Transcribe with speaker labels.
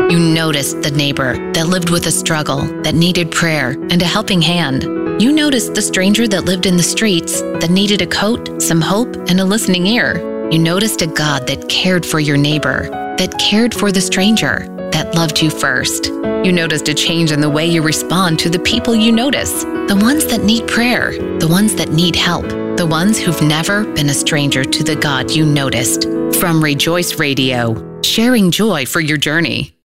Speaker 1: You noticed the neighbor that lived with a struggle, that needed prayer and a helping hand. You noticed the stranger that lived in the streets, that needed a coat, some hope, and a listening ear. You noticed a God that cared for your neighbor, that cared for the stranger, that loved you first. You noticed a change in the way you respond to the people you notice, the ones that need prayer, the ones that need help, the ones who've never been a stranger to the God you noticed. From Rejoice Radio, sharing joy for your journey.